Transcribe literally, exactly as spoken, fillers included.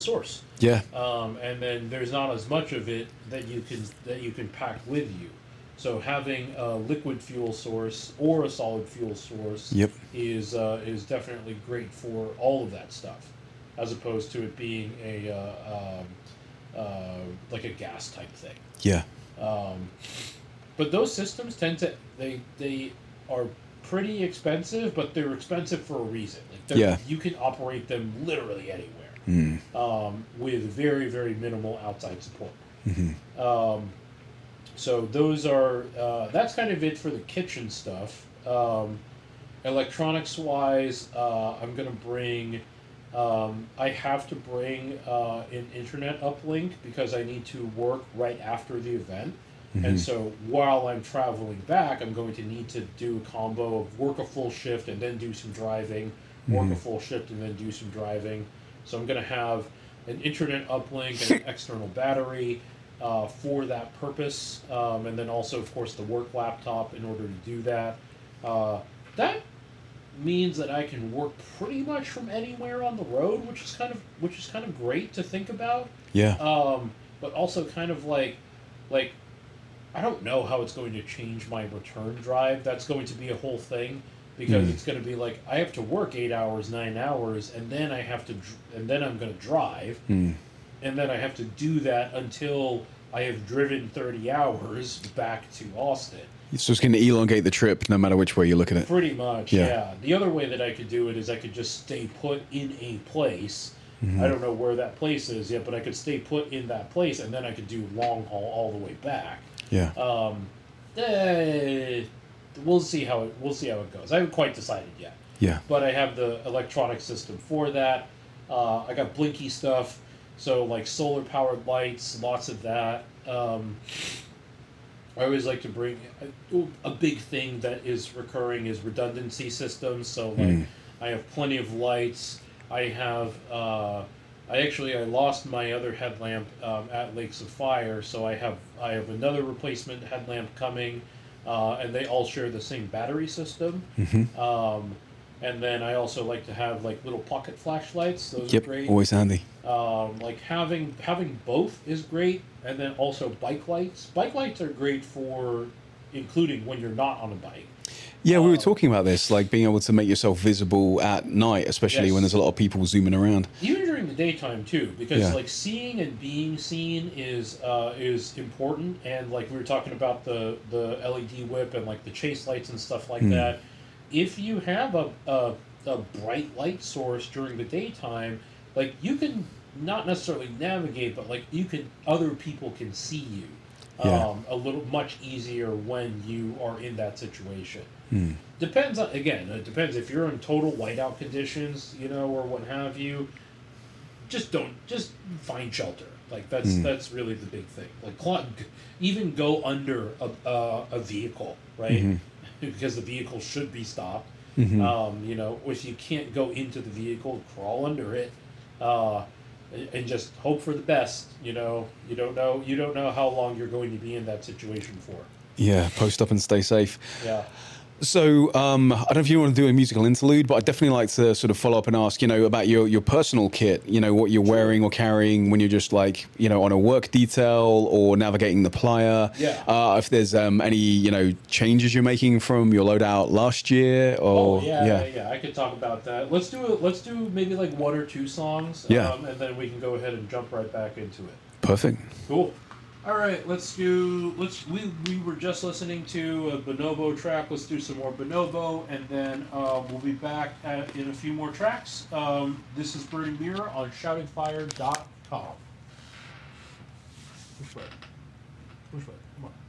source. Yeah. Um, and then there's not as much of it that you can that you can pack with you. So having a liquid fuel source or a solid fuel source Yep. is uh, is definitely great for all of that stuff, as opposed to it being a uh, um, uh, like a gas type thing. Yeah. Um, but those systems tend to they they are pretty expensive, but they're expensive for a reason. Like they're- Yeah. you can operate them literally anywhere Mm. um, with very very minimal outside support. Mm-hmm. Um, so those are uh, that's kind of it for the kitchen stuff. Um, electronics wise, uh, I'm gonna bring. Um, I have to bring uh, an internet uplink because I need to work right after the event. Mm-hmm. And so while I'm traveling back, I'm going to need to do a combo of work a full shift and then do some driving, work Mhm. a full shift and then do some driving. So I'm going to have an internet uplink and an external battery uh, for that purpose. Um, and then also, of course, the work laptop in order to do that. Uh, that means that I can work pretty much from anywhere on the road, which is kind of which is kind of great to think about. Yeah. Um, but also kind of like like I don't know how it's going to change my return drive. That's going to be a whole thing because Mm. it's going to be like I have to work eight hours, nine hours, and then I have to, dr- and then I'm going to drive, Mm. and then I have to do that until I have driven thirty hours back to Austin. So it's going to elongate the trip no matter which way you look at it. Pretty much, Yeah. yeah. The other way that I could do it is I could just stay put in a place. Mhm. I don't know where that place is yet, but I could stay put in that place, and then I could do long haul all the way back. Yeah. Um, eh, we'll see how it we'll see how it goes. I haven't quite decided yet, Yeah. but I have the electronic system for that. Uh, I got blinky stuff, so like solar powered lights, lots of that. Um, I always like to bring a, a big thing that is recurring is redundancy systems. So like Mm. I have plenty of lights. I have. Uh, I actually I lost my other headlamp um, at Lakes of Fire, so I have I have another replacement headlamp coming, uh, and they all share the same battery system. Mm-hmm. Um, and then I also like to have like little pocket flashlights. Those Yep. are great. Always handy. Um, like having having both is great, and then also bike lights. Bike lights are great for including when you're not on a bike. Yeah, we were Um, talking about this, like being able to make yourself visible at night, especially Yes. when there's a lot of people zooming around. Even during the daytime too, because Yeah. like seeing and being seen is uh, is important, and like we were talking about the the L E D whip and like the chase lights and stuff like Hmm. that. If you have a, a a bright light source during the daytime, like you can not necessarily navigate, but like you can other people can see you Yeah. um, a little much easier when you are in that situation. Hmm. Depends on again. It depends if you're in total whiteout conditions, you know, or what have you. Just don't. Just find shelter. Like that's Mm. that's really the big thing. Like cl- even go under a uh, a vehicle, right? Mhm. Because the vehicle should be stopped. Mhm. Um, you know, if you can't go into the vehicle, crawl under it, uh, and- and just hope for the best. You know, you don't know you don't know how long you're going to be in that situation for. Yeah, post up and stay safe. Yeah. So, um, I don't know if you want to do a musical interlude, but I'd definitely like to sort of follow up and ask, you know, about your, your personal kit, you know, what you're wearing or carrying when you're just like, you know, on a work detail or navigating the playa. Yeah. Uh, if there's um, any, you know, changes you're making from your loadout last year or. Oh yeah, yeah, yeah. I could talk about that. Let's do it. Let's do maybe like one or two songs. Yeah. Um, and then we can go ahead and jump right back into it. Perfect. Cool. All right, let's do. Let's. We we were just listening to a Bonobo track. Let's do some more Bonobo, and then uh, we'll be back at, in a few more tracks. Um, this is Burning Mirror on shouting fire dot com. Push button. Push button. Come on.